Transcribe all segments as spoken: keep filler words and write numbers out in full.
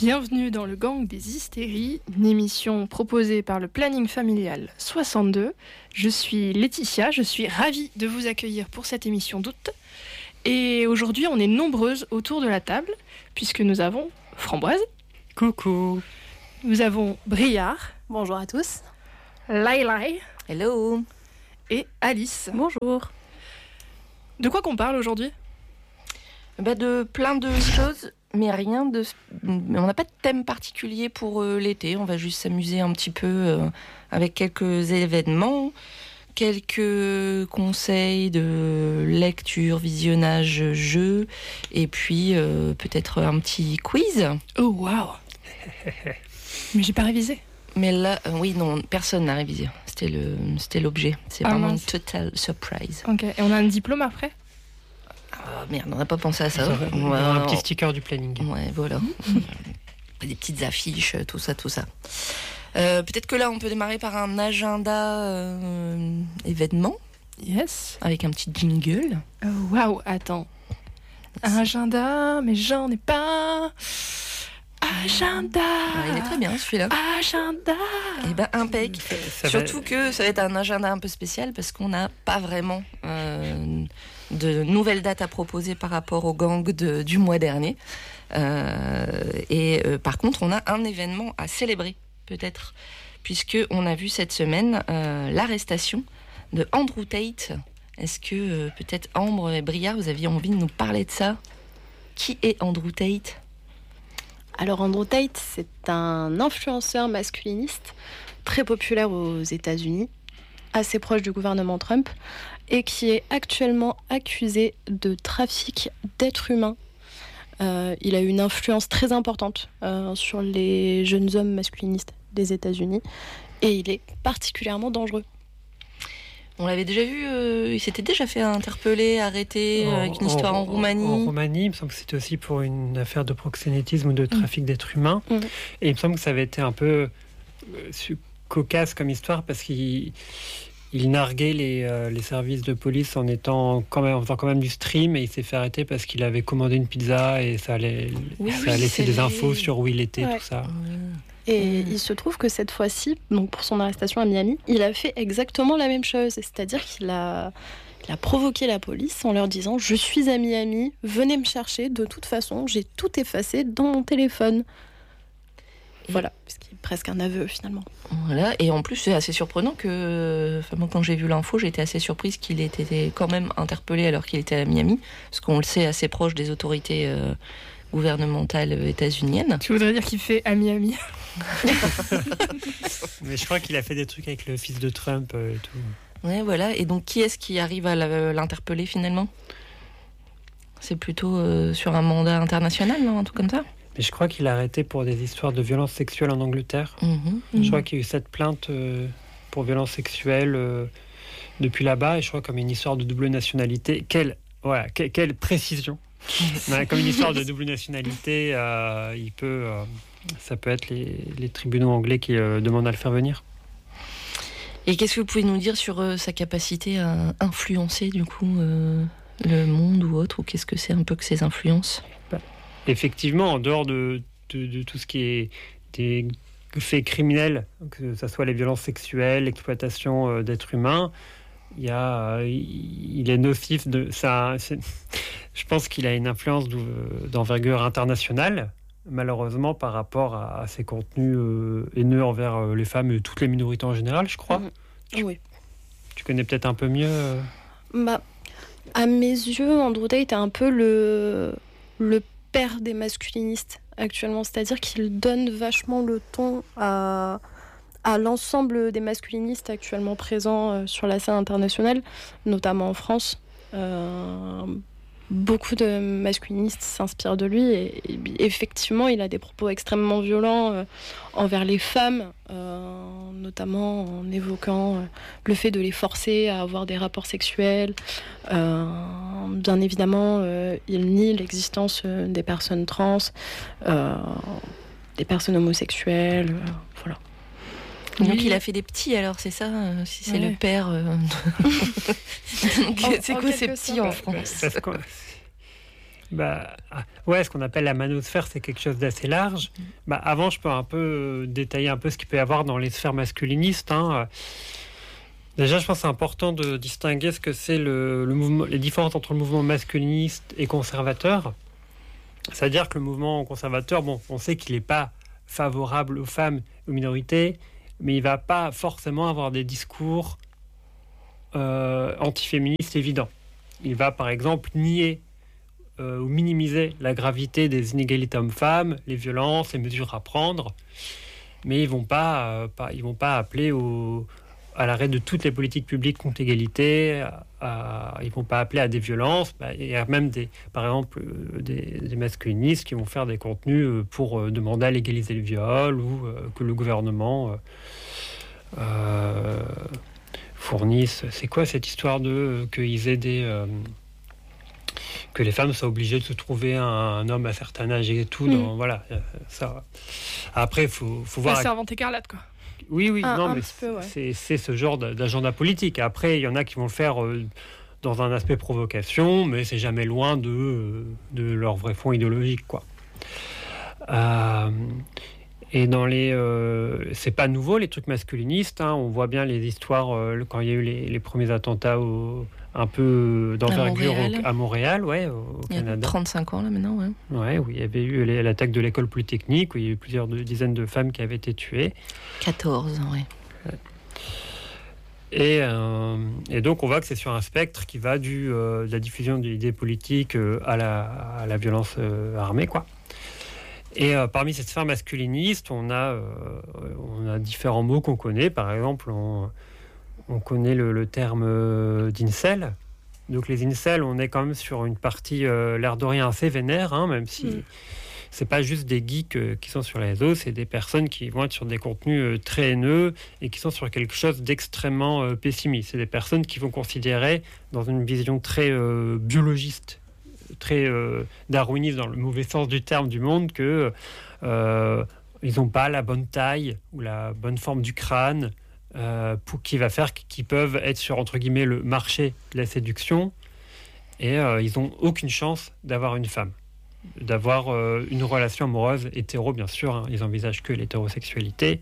Bienvenue dans le Gang des Hystéries, une émission proposée par le Planning Familial soixante-deux. Je suis Laetitia, je suis ravie de vous accueillir pour cette émission d'août. Et aujourd'hui, on est nombreuses autour de la table, puisque nous avons Framboise. Coucou. Nous avons Briard. Bonjour à tous. Laïlaï. Hello. Et Alice. Bonjour. De quoi qu'on parle aujourd'hui ? Bah de plein de choses, mais rien de... On n'a pas de thème particulier pour euh, l'été. On va juste s'amuser un petit peu euh, avec quelques événements, quelques conseils de lecture, visionnage, jeu, et puis euh, peut-être un petit quiz. Oh, waouh. Mais j'ai pas révisé. Mais là, euh, oui, non, personne n'a révisé. C'était, le, c'était l'objet. C'est Ah, vraiment mince. une total surprise. Ok, et on a un diplôme après ? Ah merde, on n'a pas pensé à ça. Ça aurait- il y aura un petit sticker du planning. Ouais, voilà. Des petites affiches, tout ça, tout ça. Euh, peut-être que là, on peut démarrer par un agenda euh, événement, Yes. avec un petit jingle. Oh, waouh, attends. Un agenda, mais j'en ai pas. Agenda. Ah, il est très bien, celui-là. Agenda. Eh ben, impec. Ça, ça va- Surtout que ça va être un agenda un peu spécial parce qu'on n'a pas vraiment euh, de nouvelles dates à proposer par rapport au gang de, du mois dernier. Euh, et euh, par contre, on a un événement à célébrer, peut-être, puisqu'on a vu cette semaine euh, l'arrestation de Andrew Tate. Est-ce que euh, peut-être Ambre et Briard, vous aviez envie de nous parler de ça ? Qui est Andrew Tate ? Alors Andrew Tate, c'est un influenceur masculiniste très populaire aux États-Unis, assez proche du gouvernement Trump, et qui est actuellement accusé de trafic d'êtres humains. Euh, il a eu une influence très importante euh, sur les jeunes hommes masculinistes des États-Unis, et il est particulièrement dangereux. On l'avait déjà vu, euh, il s'était déjà fait interpeller, arrêter, euh, avec une histoire en, Roumanie. En Roumanie, il me semble que c'était aussi pour une affaire de proxénétisme ou de trafic mmh. d'êtres humains. Mmh. Et il me semble que ça avait été un peu euh, cocasse comme histoire parce qu'il il narguait les, euh, les services de police en, étant quand même, en faisant quand même du stream, et il s'est fait arrêter parce qu'il avait commandé une pizza et ça allait, oui, ça a laissé des infos sur où il était, ouais. tout ça. Mmh. Et mmh. il se trouve que cette fois-ci, donc pour son arrestation à Miami, il a fait exactement la même chose. C'est-à-dire qu'il a, il a provoqué la police en leur disant « Je suis à Miami, venez me chercher, de toute façon, j'ai tout effacé dans mon téléphone. » Voilà, ce qui est presque un aveu finalement. Voilà, et en plus c'est assez surprenant que, enfin, moi quand j'ai vu l'info, j'ai été assez surprise qu'il ait été quand même interpellé alors qu'il était à Miami, parce qu'on le sait, assez proche des autorités euh, gouvernementales états-uniennes. Tu voudrais dire qu'il fait à Miami ? Mais je crois qu'il a fait des trucs avec le fils de Trump euh, et tout. Ouais, voilà, et donc qui est-ce qui arrive à l'interpeller finalement ? C'est plutôt euh, sur un mandat international, non ? Un truc comme ça ? Mais je crois qu'il a arrêté pour des histoires de violences sexuelles en Angleterre. Mmh, Je mmh. crois qu'il y a eu cette plainte euh, pour violences sexuelles euh, depuis là-bas. Et je crois comme une histoire de double nationalité. Quelle, voilà, que, quelle précision. Mais comme une histoire de double nationalité, euh, il peut, euh, ça peut être les, les tribunaux anglais qui euh, demandent à le faire venir. Et qu'est-ce que vous pouvez nous dire sur euh, sa capacité à influencer du coup euh, le monde ou autre ? Ou qu'est-ce que c'est un peu que ces influences ? Effectivement, en dehors de, de, de tout ce qui est des faits criminels, que ce soit les violences sexuelles, l'exploitation euh, d'êtres humains, il, y a, euh, il est nocif de ça. C'est, je pense qu'il a une influence d'envergure internationale, malheureusement, par rapport à, à ses contenus euh, haineux envers euh, les femmes et toutes les minorités en général, je crois. Mmh. Tu, Oui. tu connais peut-être un peu mieux euh... Bah, à mes yeux, Andrew Tate est un peu le, le père des masculinistes actuellement, c'est-à-dire qu'il donne vachement le ton à, à l'ensemble des masculinistes actuellement présents euh, sur la scène internationale, notamment en France. Euh, beaucoup de masculinistes s'inspirent de lui et, et effectivement il a des propos extrêmement violents euh, envers les femmes, euh, notamment en évoquant euh, le fait de les forcer à avoir des rapports sexuels. Euh, bien évidemment euh, il nie l'existence euh, des personnes trans, euh, des personnes homosexuelles, euh, voilà. Donc Oui. il a fait des petits alors, c'est ça euh, si c'est Ouais. le père euh... Donc, En- c'est en quoi ces quelque petits sorte. en France ? Parce que- Bah, ouais, ce qu'on appelle la manosphère, c'est quelque chose d'assez large. Bah, avant, je peux un peu détailler un peu ce qu'il peut y avoir dans les sphères masculinistes. Hein. Déjà, je pense que c'est important de distinguer ce que c'est le, le mouvement, les différences entre le mouvement masculiniste et conservateur. C'est-à-dire que le mouvement conservateur, bon, on sait qu'il n'est pas favorable aux femmes, aux minorités, mais il ne va pas forcément avoir des discours euh, antiféministes évidents. Il va, par exemple, nier euh, ou minimiser la gravité des inégalités hommes-femmes, les violences, les mesures à prendre, mais ils ne vont pas, euh, pas, ils vont pas appeler au, à l'arrêt de toutes les politiques publiques contre l'égalité, à, à, ils ne vont pas appeler à des violences. Bah, il y a même, des, par exemple, euh, des, des masculinistes qui vont faire des contenus pour euh, demander à légaliser le viol ou euh, que le gouvernement euh, euh, fournisse... C'est quoi cette histoire de euh, qu'ils aient des... Euh, que les femmes soient obligées de se trouver un, un homme à certain âge et tout. Mmh. Dans, voilà, ça. Après, il faut, faut voir... C'est inventé écarlate, quoi. Oui, oui, un, non, un mais peu, ouais. c'est, c'est ce genre d'agenda politique. Après, il y en a qui vont le faire euh, dans un aspect provocation, mais c'est jamais loin de, de leur vrai fond idéologique, quoi. Euh, et dans les... Euh, c'est pas nouveau, les trucs masculinistes. Hein, on voit bien les histoires, euh, quand il y a eu les, les premiers attentats au... un peu d'envergure à Montréal, au, à Montréal ouais, au, au il y a Canada. trente-cinq ans là maintenant, ouais. Ouais, où il y avait eu les, l'attaque de l'école polytechnique, où il y a eu plusieurs de, dizaines de femmes qui avaient été tuées. quatorze, ouais. ouais. Et, euh, et donc on voit que c'est sur un spectre qui va du, euh, de la diffusion de l'idée politique euh, à, la, à la violence euh, armée, quoi. Et euh, parmi ces sphères masculinistes, on a, euh, on a différents mots qu'on connaît. Par exemple, on... On connaît le, le terme euh, d'incel. Donc les incels, on est quand même sur une partie, euh, l'air de rien, assez vénère, hein, même si mm. c'est pas juste des geeks euh, qui sont sur les réseaux, c'est des personnes qui vont être sur des contenus euh, très haineux et qui sont sur quelque chose d'extrêmement euh, pessimiste. C'est des personnes qui vont considérer, dans une vision très euh, biologiste, très euh, darwiniste dans le mauvais sens du terme du monde, que euh, ils n'ont pas la bonne taille ou la bonne forme du crâne, Euh, pour, qui va faire qu'ils peuvent être sur, entre guillemets, le marché de la séduction et euh, ils n'ont aucune chance d'avoir une femme, d'avoir euh, une relation amoureuse hétéro, bien sûr, hein, ils envisagent que l'hétérosexualité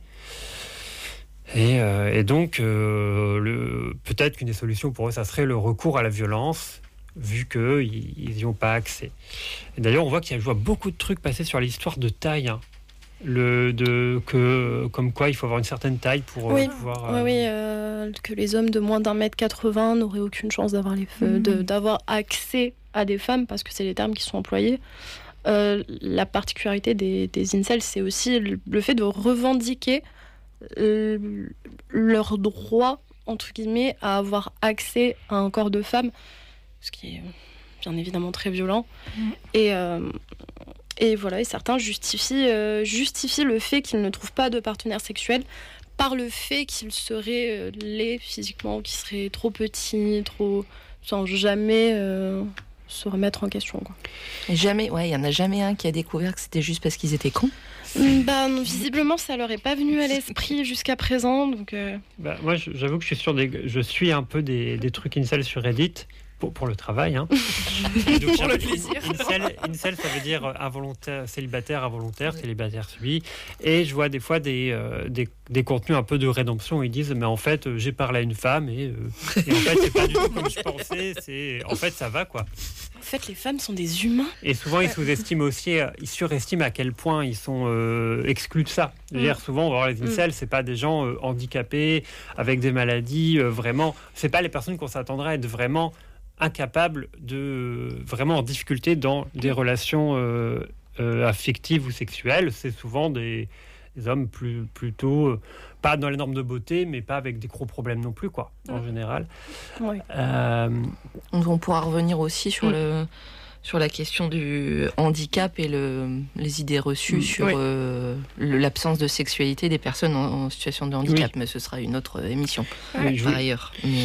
et, euh, et donc euh, le, peut-être qu'une des solutions pour eux, ça serait le recours à la violence, vu qu'ils n'y ont pas accès. Et d'ailleurs, on voit qu'il y a beaucoup de trucs passés sur l'histoire de taille, hein. Le, de, que, comme quoi il faut avoir une certaine taille pour oui, euh, pouvoir... Oui, euh... oui euh, que les hommes de moins d'un mètre quatre-vingts n'auraient aucune chance d'avoir, les fe- mmh. de, d'avoir accès à des femmes, parce que c'est les termes qui sont employés. Euh, la particularité des, des incels, c'est aussi le, le fait de revendiquer euh, leur droit, entre guillemets, à avoir accès à un corps de femme, ce qui est bien évidemment très violent. Mmh. Et... Euh, Et voilà, et certains justifient, euh, justifient le fait qu'ils ne trouvent pas de partenaire sexuel par le fait qu'ils seraient euh, laids physiquement, qu'ils seraient trop petits, trop... sans jamais euh, se remettre en question, quoi. Et jamais, ouais, il n'y en a jamais un qui a découvert que c'était juste parce qu'ils étaient cons. Bah, non, visiblement, ça leur est pas venu à l'esprit jusqu'à présent, donc... Euh... Bah, moi, j'avoue que je suis, sur des, je suis un peu des, des trucs incel sur Reddit. Pour, pour le travail, hein. Donc, pour le plaisir. Incel, incel, ça veut dire involontaire, célibataire, involontaire, oui. Célibataire subi. Et je vois des fois des, euh, des, des contenus un peu de rédemption où ils disent, mais en fait, euh, j'ai parlé à une femme et, euh, et en fait, c'est pas du tout comme je pensais. C'est, en fait, ça va, quoi. En fait, les femmes sont des humains. Et souvent, ils sous-estiment aussi, ils surestiment à quel point ils sont euh, exclus de ça. Mm. Dire, souvent, on va voir les incels, mm. c'est pas des gens euh, handicapés, avec des maladies, euh, vraiment. C'est pas les personnes qu'on s'attendrait à être vraiment incapables de vraiment en difficulté dans des relations euh, euh, affectives ou sexuelles. C'est souvent des, des hommes plus, plutôt euh, pas dans les normes de beauté, mais pas avec des gros problèmes non plus, quoi, en général. Oui. Euh... On pourra revenir aussi sur, mmh. le, sur la question du handicap et le, les idées reçues mmh. sur oui. euh, le, l'absence de sexualité des personnes en, en situation de handicap, oui. mais ce sera une autre émission, oui, par je... ailleurs. Mais...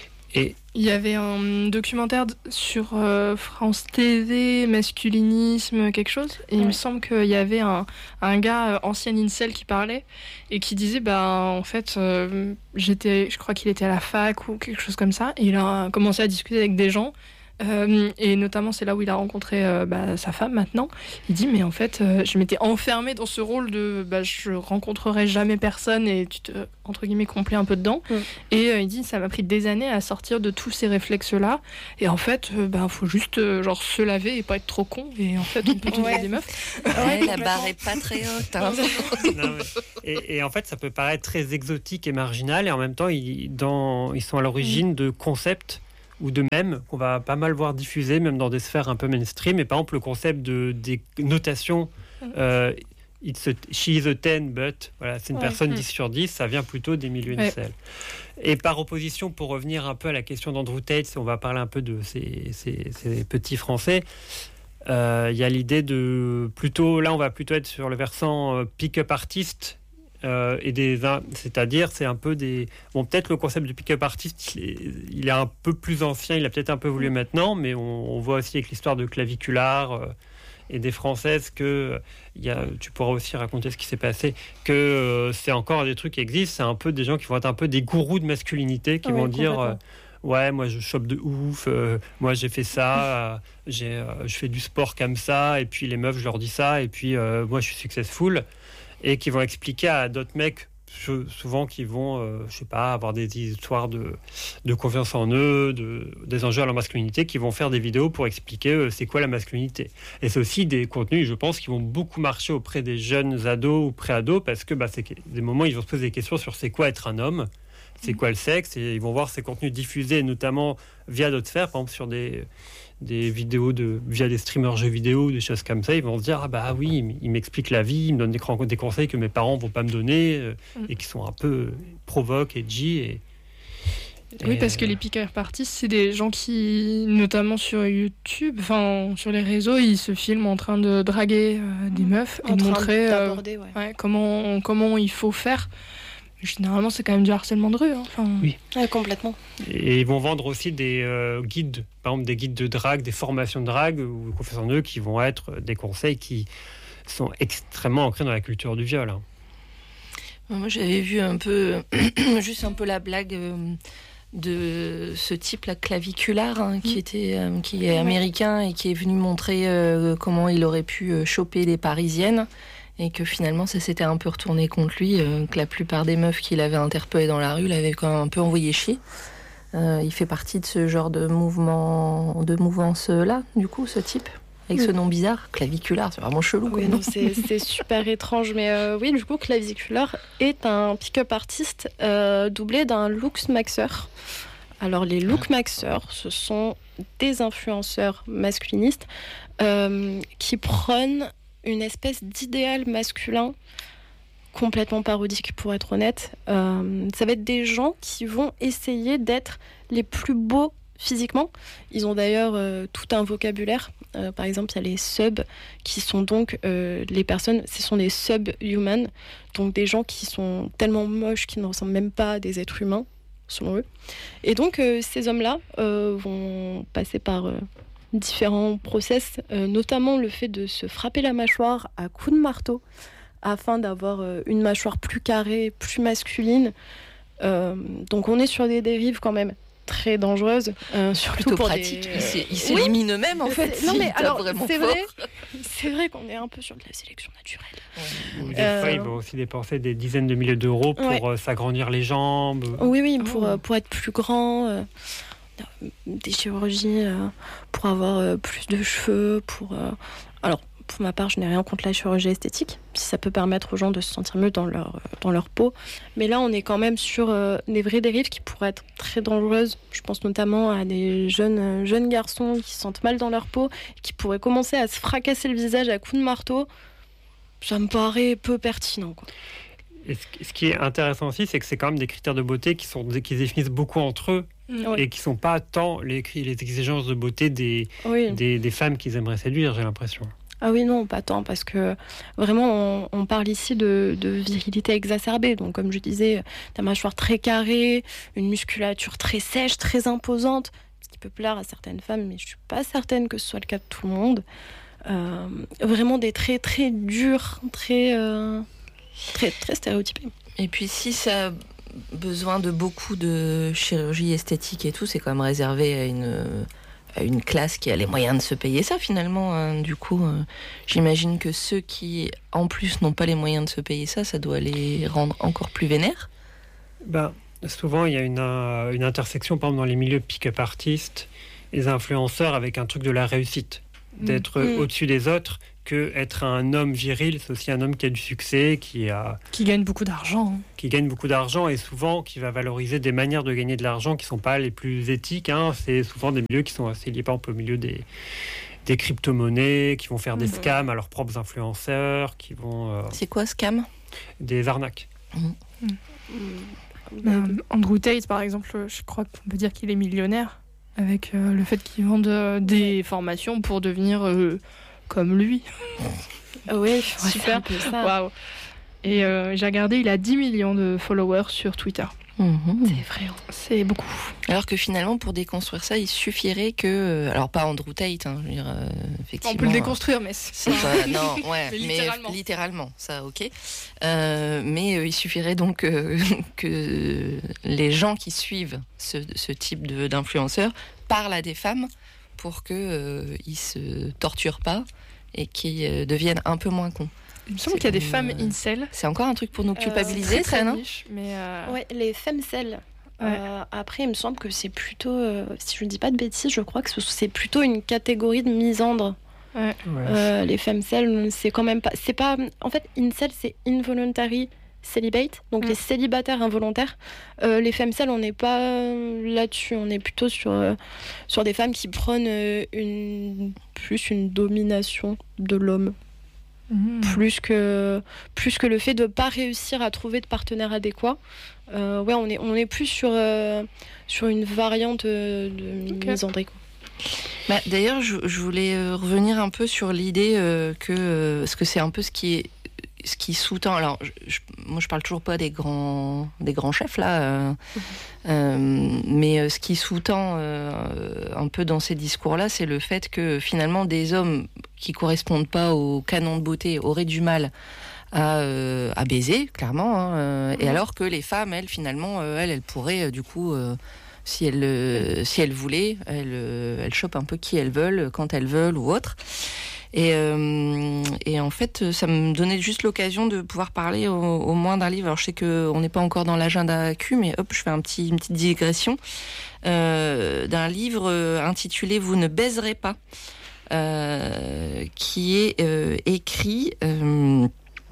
Et il y avait un documentaire sur euh, France T V, masculinisme, quelque chose. Et ouais. il me semble qu'il y avait un, un gars, euh, ancien incel, qui parlait et qui disait, bah, en fait, euh, j'étais, je crois qu'il était à la fac ou quelque chose comme ça. Et il a commencé à discuter avec des gens Euh, et notamment, c'est là où il a rencontré euh, bah, sa femme maintenant. Il dit, mais en fait, euh, je m'étais enfermée dans ce rôle de bah, je rencontrerai jamais personne et tu te, entre guillemets, complais un peu dedans. Mm. Et euh, il dit, ça m'a pris des années à sortir de tous ces réflexes-là. Et en fait, il euh, bah, faut juste euh, genre, se laver et pas être trop con. Et en fait, on peut trouver ouais. des meufs. Ouais, la barre est pas très haute. Hein. Non, mais... et, et en fait, ça peut paraître très exotique et marginal. Et en même temps, ils, dans... ils sont à l'origine mm. de concepts ou de mèmes qu'on va pas mal voir diffuser, même dans des sphères un peu mainstream. Et par exemple, le concept de, des notations, euh, it's a, she is a ten, but, voilà, c'est une ouais. personne mmh. dix sur dix, ça vient plutôt des milieux ouais. incels. Et par opposition, pour revenir un peu à la question d'Andrew Tate, on va parler un peu de ces, ces, ces petits Français, il euh, y a l'idée de plutôt, là on va plutôt être sur le versant euh, pick-up artist, Euh, et des, c'est-à-dire c'est un peu des bon peut-être le concept du pick-up artist il est, il est un peu plus ancien, il a peut-être un peu évolué maintenant, mais on, on voit aussi avec l'histoire de Claviculaire euh, et des Françaises que il y a, tu pourras aussi raconter ce qui s'est passé, que euh, c'est encore des trucs qui existent, c'est un peu des gens qui vont être un peu des gourous de masculinité qui ah vont oui, dire euh, ouais moi je chope de ouf, euh, moi j'ai fait ça, euh, j'ai, euh, je fais du sport comme ça, et puis les meufs je leur dis ça, et puis euh, moi je suis successful. Et qui vont expliquer à d'autres mecs, souvent qui vont, euh, je sais pas, avoir des histoires de, de confiance en eux, de, des enjeux à leur masculinité, qui vont faire des vidéos pour expliquer euh, c'est quoi la masculinité. Et c'est aussi des contenus, je pense, qui vont beaucoup marcher auprès des jeunes ados ou pré-ados, parce que bah, c'est des moments où ils vont se poser des questions sur c'est quoi être un homme, c'est quoi le sexe, et ils vont voir ces contenus diffusés, notamment via d'autres sphères, par exemple sur des... des vidéos de, via des streamers jeux vidéo, des choses comme ça, ils vont se dire ah bah oui, il m'explique la vie, il me donne des, des conseils que mes parents vont pas me donner euh, mm. et qui sont un peu provoques, edgy. Et, et oui, parce que les pick-up artists, c'est des gens qui, notamment sur YouTube, enfin sur les réseaux, ils se filment en train de draguer euh, des meufs en et de montrer euh, ouais. Ouais, comment, comment il faut faire. Généralement, c'est quand même du harcèlement de rue. Hein. Enfin... Oui, ouais, complètement. Et ils vont vendre aussi des euh, guides, par exemple des guides de drague, des formations de drague ou confiance en eux, qui vont être des conseils qui sont extrêmement ancrés dans la culture du viol. Hein. Moi, j'avais vu un peu, juste un peu la blague euh, de ce type-là, Claviculaire, hein, qui, était, euh, qui est américain et qui est venu montrer euh, comment il aurait pu euh, choper les Parisiennes. Et que finalement ça s'était un peu retourné contre lui, euh, que la plupart des meufs qu'il avait interpellées dans la rue l'avaient quand même un peu envoyé chier. Euh, il fait partie de ce genre de mouvement, de mouvance-là, du coup, ce type, avec ce nom bizarre, Claviculaire, c'est vraiment chelou. Oui, non, c'est, c'est super étrange, mais euh, oui, du coup, Claviculaire est un pick-up artiste euh, doublé d'un Lux Maxer. Alors les Lux Maxer, ce sont des influenceurs masculinistes euh, qui prônent une espèce d'idéal masculin complètement parodique, pour être honnête. Euh, ça va être des gens qui vont essayer d'être les plus beaux physiquement. Ils ont d'ailleurs euh, tout un vocabulaire. Euh, par exemple, il y a les subs, qui sont donc euh, les personnes, ce sont des subhumans, donc des gens qui sont tellement moches qu'ils ne ressemblent même pas à des êtres humains, selon eux. Et donc, euh, ces hommes-là euh, vont passer par... Euh, différents process, euh, notamment le fait de se frapper la mâchoire à coups de marteau afin d'avoir euh, une mâchoire plus carrée, plus masculine. Euh, donc on est sur des dérives quand même très dangereuses, euh, surtout plutôt pour pratique. des... Ils, s- ils s'éliminent oui. eux-mêmes en fait. Non mais alors vraiment c'est fort. vrai, c'est vrai qu'on est un peu sur de la sélection naturelle. Ouais. Des euh... fois ils vont aussi dépenser des dizaines de milliers d'euros pour ouais. euh, s'agrandir les jambes. Oui oui, pour oh. euh, pour être plus grand. Euh... des chirurgies euh, pour avoir euh, plus de cheveux, pour euh... alors pour ma part je n'ai rien contre la chirurgie esthétique si ça peut permettre aux gens de se sentir mieux dans leur, dans leur peau, mais là on est quand même sur euh, des vraies dérives qui pourraient être très dangereuses. Je pense notamment à des jeunes, euh, jeunes garçons qui se sentent mal dans leur peau, qui pourraient commencer à se fracasser le visage à coups de marteau. Ça me paraît peu pertinent, quoi. Et ce qui est intéressant aussi, c'est que c'est quand même des critères de beauté qui, sont, qui se définissent beaucoup entre eux oui. et qui ne sont pas tant les, les exigences de beauté des, oui. des, des femmes qu'ils aimeraient séduire, j'ai l'impression. Ah oui, non, pas tant, parce que vraiment, on, on parle ici de, de virilité exacerbée. Donc, comme je disais, ta mâchoire très carrée, une musculature très sèche, très imposante, ce qui peut plaire à certaines femmes, mais je ne suis pas certaine que ce soit le cas de tout le monde. Euh, vraiment des traits très durs, très... Euh... Très, très stéréotypé. Et puis si ça a besoin de beaucoup de chirurgie esthétique et tout, c'est quand même réservé à une, à une classe qui a les moyens de se payer ça finalement. Hein. Du coup, euh, j'imagine que ceux qui, en plus, n'ont pas les moyens de se payer ça, ça doit les rendre encore plus vénères. Ben, souvent, il y a une, euh, une intersection, par exemple, dans les milieux pick-up artistes, les influenceurs avec un truc de la réussite, d'être Mmh. au-dessus des autres, que être un homme viril, c'est aussi un homme qui a du succès, qui, a, Qui gagne beaucoup d'argent. qui gagne beaucoup d'argent et souvent qui va valoriser des manières de gagner de l'argent qui ne sont pas les plus éthiques. Hein. C'est souvent des milieux qui sont assez liés, par exemple, au milieu des, des crypto-monnaies, qui vont faire des Mmh. scams à leurs propres influenceurs, qui vont... euh, C'est quoi, scam? des arnaques. Euh, Andrew Tate, par exemple, je crois qu'on peut dire qu'il est millionnaire avec euh, le fait qu'il vende euh, des formations pour devenir euh, comme lui. Oui, Super. super. Waouh. Et euh, j'ai regardé, il a dix millions de followers sur Twitter. Mhm. C'est vrai. C'est beaucoup. Alors que finalement, pour déconstruire ça, il suffirait que... Alors, pas Andrew Tate, hein, je veux dire, euh, effectivement... On peut le déconstruire, mais c'est C'est pas... Non, ouais, Mais mais littéralement. littéralement, ça, ok. Euh, mais euh, il suffirait donc euh, que les gens qui suivent ce, ce type de, d'influenceurs parlent à des femmes pour qu'ils euh, ils se torturent pas et qu'ils euh, deviennent un peu moins cons. Il me semble C'est qu'il y a des comme, femmes euh, incel. C'est encore un truc pour nous Euh, culpabiliser, Très, ça, très non? niche, mais euh, Ouais, les femcelles. Ouais. Euh, après, il me semble que c'est plutôt, euh, si je ne dis pas de bêtises, je crois que ce- c'est plutôt une catégorie de misandres. Ouais. Euh, les femcelles, c'est quand même pas. C'est pas. En fait, incel, c'est involuntary celibate, donc Mm. les célibataires involontaires. Euh, les femcelles, on n'est pas euh, là-dessus. On est plutôt sur euh, sur des femmes qui prônent euh, une plus une domination de l'homme, mmh. plus que plus que le fait de pas réussir à trouver de partenaire adéquat. Euh, ouais, on est on est plus sur euh, sur une variante de, de Ok. misandrie, quoi. Bah, d'ailleurs, je, je voulais euh, revenir un peu sur l'idée euh, que, euh, parce que c'est un peu ce qui est, ce qui sous-tend. Alors, je, je- moi, je parle toujours pas des grands, des grands chefs là, euh, euh, mais euh, ce qui sous-tend euh, un peu dans ces discours-là, c'est le fait que finalement, des hommes qui correspondent pas au canon de beauté auraient du mal à, euh, à baiser, clairement, hein, euh, et alors que les femmes, elles, finalement, euh, elles, elles pourraient euh, du coup. Euh, si elles, euh, si elles voulaient, elles, euh, elles chopent un peu qui elles veulent, quand elles veulent ou autre. Et, euh, et en fait, ça me donnait juste l'occasion de pouvoir parler au, au moins d'un livre. Alors, je sais qu'on n'est pas encore dans l'agenda Q, mais hop, je fais un petit, une petite digression. Euh, d'un livre euh, intitulé « Vous ne baiserez pas euh, », qui est euh, écrit euh,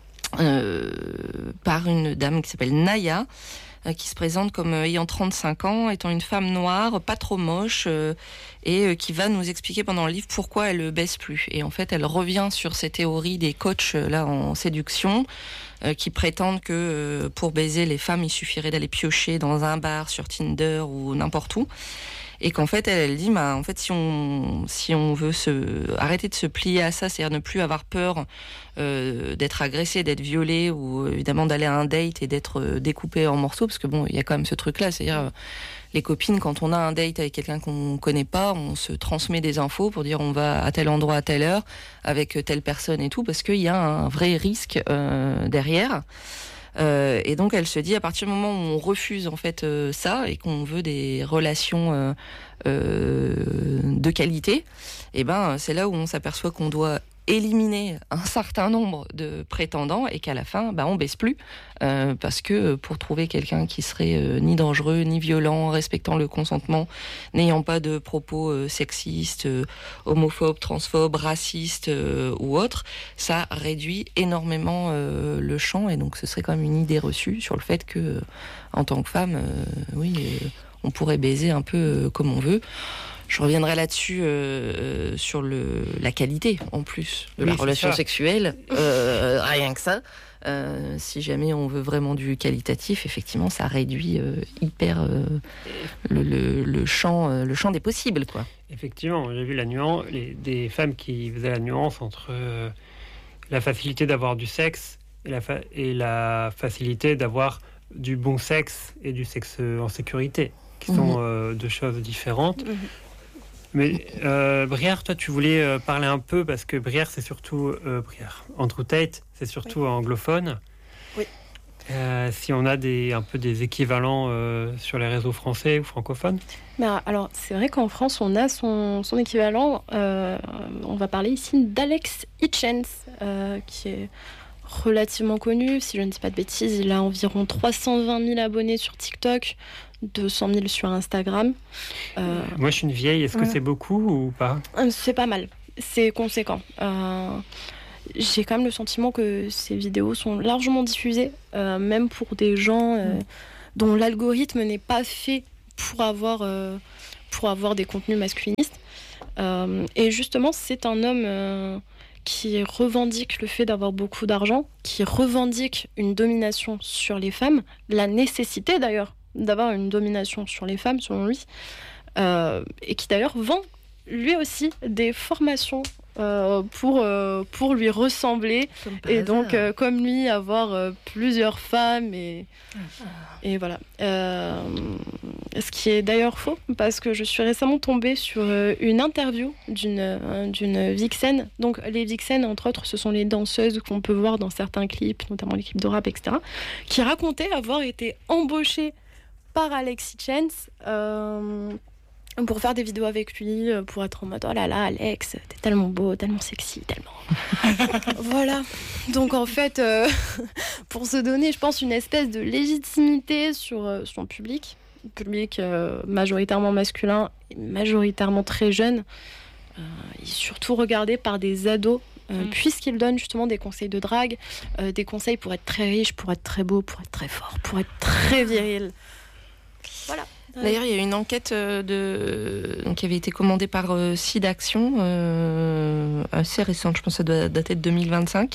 euh, par une dame qui s'appelle Naya, qui se présente comme ayant trente-cinq ans, étant une femme noire, pas trop moche, euh, et euh, qui va nous expliquer pendant le livre pourquoi elle ne baisse plus. Et en fait, elle revient sur ces théories des coachs euh, là en séduction, euh, qui prétendent que euh, pour baiser les femmes, il suffirait d'aller piocher dans un bar, sur Tinder ou n'importe où. Et qu'en fait, elle, elle dit, bah, en fait, si on, si on veut se, arrêter de se plier à ça, c'est-à-dire ne plus avoir peur euh, d'être agressé, d'être violé, ou évidemment d'aller à un date et d'être euh, découpé en morceaux, parce que bon, il y a quand même ce truc-là, c'est-à-dire euh, les copines, quand on a un date avec quelqu'un qu'on connaît pas, on se transmet des infos pour dire on va à tel endroit à telle heure avec telle personne et tout, parce qu'il y a un vrai risque euh, derrière. Euh, et donc elle se dit, à partir du moment où on refuse en fait euh, ça et qu'on veut des relations euh, euh, de qualité, et ben c'est là où on s'aperçoit qu'on doit éliminer un certain nombre de prétendants et qu'à la fin, bah, on baisse plus euh, parce que pour trouver quelqu'un qui serait euh, ni dangereux, ni violent, respectant le consentement, n'ayant pas de propos euh, sexistes, euh, homophobes, transphobes, racistes euh, ou autres, ça réduit énormément euh, le champ et donc ce serait quand même une idée reçue sur le fait que, euh, en tant que femme, euh, oui, euh, on pourrait baiser un peu euh, comme on veut. Je reviendrai là-dessus euh, euh, sur le, la qualité, en plus, de Oui, la c'est relation ça. sexuelle. Euh, rien que ça. Euh, si jamais on veut vraiment du qualitatif, effectivement, ça réduit euh, hyper euh, le, le, le, champ, euh, le champ des possibles, quoi. Effectivement, j'ai vu la nuance, les, des femmes qui faisaient la nuance entre euh, la facilité d'avoir du sexe et la, fa- et la facilité d'avoir du bon sexe et du sexe en sécurité, qui sont euh, deux choses différentes. Mhm. Mais euh, Brière, toi, tu voulais euh, parler un peu, parce que Brière, c'est surtout... Euh, Brière, Andrew Tate, c'est surtout Oui. anglophone. Oui. Euh, si on a des, un peu des équivalents euh, sur les réseaux français ou francophones. Mais alors, c'est vrai qu'en France, on a son, son équivalent. Euh, on va parler ici d'Alex Hitchens, euh, qui est relativement connu. Si je ne dis pas de bêtises, il a environ trois cent vingt mille abonnés sur TikTok, deux cent mille sur Instagram. Euh, Moi, je suis une vieille. Est-ce que ouais. c'est beaucoup ou pas ? C'est pas mal. C'est conséquent. Euh, j'ai quand même le sentiment que ces vidéos sont largement diffusées, euh, même pour des gens euh, dont l'algorithme n'est pas fait pour avoir, euh, pour avoir des contenus masculinistes. Euh, et justement, c'est un homme euh, qui revendique le fait d'avoir beaucoup d'argent, qui revendique une domination sur les femmes, la nécessité d'ailleurs d'avoir une domination sur les femmes, selon lui, euh, et qui d'ailleurs vend lui aussi des formations euh, pour, euh, pour lui ressembler et donc euh, comme lui avoir euh, plusieurs femmes et, ah. et voilà. Euh, ce qui est d'ailleurs faux parce que je suis récemment tombée sur euh, une interview d'une, euh, d'une vixen. Donc les vixen, entre autres, ce sont les danseuses qu'on peut voir dans certains clips, notamment les clips de rap, et cetera, qui racontaient avoir été embauchées par Alex Hitchens euh, pour faire des vidéos avec lui, pour être en mode oh là là Alex, t'es tellement beau, tellement sexy, tellement... Voilà. Donc en fait, euh, pour se donner, je pense, une espèce de légitimité sur euh, son public, public euh, majoritairement masculin, et majoritairement très jeune, euh, et surtout regardé par des ados, euh, mmh. puisqu'il donne justement des conseils de drague, euh, des conseils pour être très riche, pour être très beau, pour être très fort, pour être très viril. Voilà. D'ailleurs, il y a une enquête de... Donc, qui avait été commandée par euh, SIDAction, euh, assez récente, je pense que ça doit dater de deux mille vingt-cinq,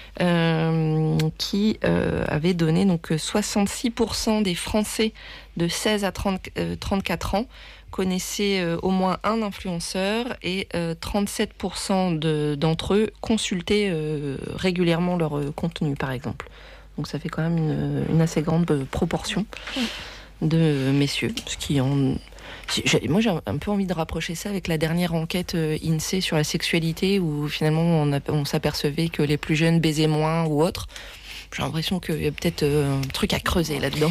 euh, qui euh, avait donné donc, soixante-six pour cent des Français de seize à trente, euh, trente-quatre ans connaissaient euh, au moins un influenceur et euh, trente-sept pour cent de, d'entre eux consultaient euh, régulièrement leur euh, contenu, par exemple. Donc ça fait quand même une, une assez grande euh, proportion de messieurs, ce qui en... J'ai, moi j'ai un peu envie de rapprocher ça avec la dernière enquête euh, INSEE sur la sexualité où finalement on, a, on s'apercevait que les plus jeunes baisaient moins ou autre. J'ai l'impression qu'il y a peut-être euh, un truc à creuser là-dedans.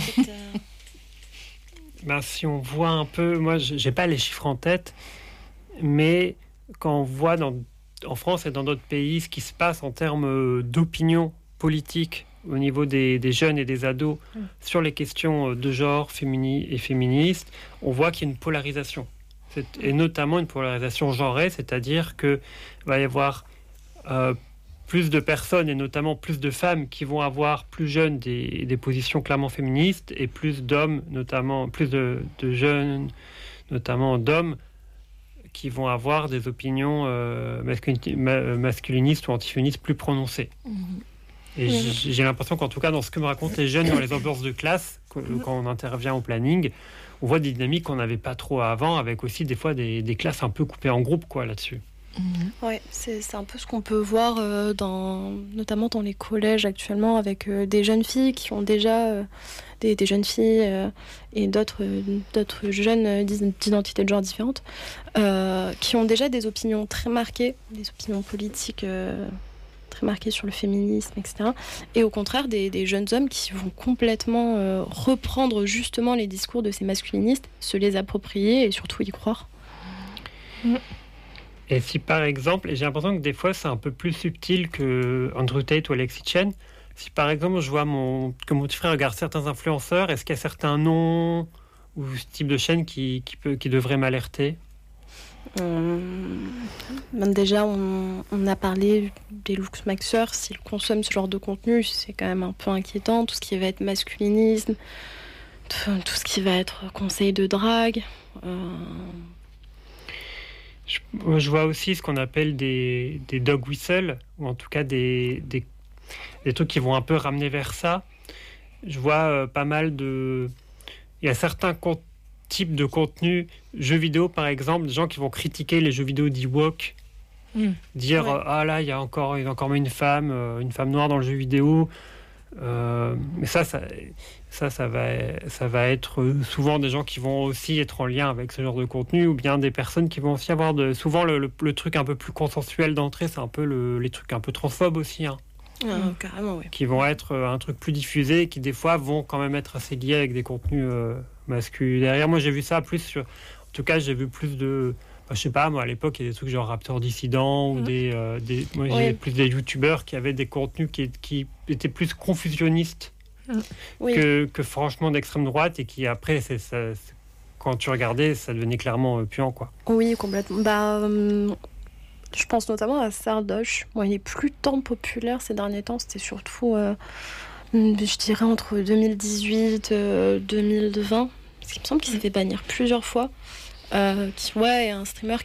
Ben, si on voit un peu, moi j'ai pas les chiffres en tête, mais quand on voit dans, en France et dans d'autres pays ce qui se passe en termes d'opinion politique au niveau des, des jeunes et des ados mmh. sur les questions de genre fémini et féministes, on voit qu'il y a une polarisation. C'est, et notamment une polarisation genrée, c'est-à-dire qu'il va y avoir euh, plus de personnes et notamment plus de femmes qui vont avoir plus jeunes des, des positions clairement féministes et plus d'hommes, notamment plus de, de jeunes, notamment d'hommes, qui vont avoir des opinions euh, masculin- ma- masculinistes ou antiféministes plus prononcées. Mmh. Et mmh. j'ai l'impression qu'en tout cas, dans ce que me racontent les jeunes dans les ambiances de classe, quand on intervient au planning, on voit des dynamiques qu'on n'avait pas trop avant, avec aussi des fois des, des classes un peu coupées en groupes, quoi, là-dessus. Mmh. Ouais, c'est, c'est un peu ce qu'on peut voir, euh, dans, notamment dans les collèges actuellement, avec euh, des jeunes filles qui ont déjà euh, des, des jeunes filles euh, et d'autres, euh, d'autres jeunes d'identité de genre différentes, euh, qui ont déjà des opinions très marquées, des opinions politiques. Euh, très marqués sur le féminisme, et cetera. Et au contraire, des, des jeunes hommes qui vont complètement euh, reprendre justement les discours de ces masculinistes, se les approprier et surtout y croire. Et si par exemple, et j'ai l'impression que des fois c'est un peu plus subtil que Andrew Tate ou Alex Hitchens, si par exemple je vois mon, que mon petit frère regarde certains influenceurs, est-ce qu'il y a certains noms ou ce type de chaîne qui, qui, peut, qui devrait m'alerter ? Euh, déjà, on, on a parlé des lookmaxers. S'ils consomment ce genre de contenu, c'est quand même un peu inquiétant. Tout ce qui va être masculinisme, tout, tout ce qui va être conseil de drague. Euh... Je, je vois aussi ce qu'on appelle des, des dog whistles, ou en tout cas des, des, des trucs qui vont un peu ramener vers ça. Je vois euh, pas mal de... Il y a certains comptes type de contenu, jeux vidéo par exemple, des gens qui vont critiquer les jeux vidéo d'Ewok, mmh. dire ouais. ah là il y a encore il y a encore une femme euh, une femme noire dans le jeu vidéo, euh, mais ça ça ça ça va ça va être souvent des gens qui vont aussi être en lien avec ce genre de contenu, ou bien des personnes qui vont aussi avoir de souvent le, le, le truc un peu plus consensuel d'entrée, c'est un peu le, les trucs un peu transphobes aussi, hein. Ah, carrément, oui. qui vont être euh, un truc plus diffusé, et qui des fois vont quand même être assez liés avec des contenus euh, masculins. Derrière, moi j'ai vu ça plus sur... En tout cas, j'ai vu plus de... Bah, je sais pas, moi à l'époque, il y a des trucs genre Raptor Dissident, ou Mhm. des, euh, des... Moi j'ai Oui. plus des youtubeurs qui avaient des contenus qui, qui étaient plus confusionnistes Oui. que, que franchement d'extrême droite, et qui après, c'est, ça, c'est- quand tu regardais, ça devenait clairement euh, puant, quoi. Oui, complètement. Bah, hum, je pense notamment à Sardoche. Bon, il est plus tant populaire ces derniers temps. C'était surtout, euh, hum, je dirais, entre deux mille dix-huit et deux mille vingt. Parce qu'il me semble qu'il s'est fait bannir plusieurs fois. Euh, qui, ouais, est un streamer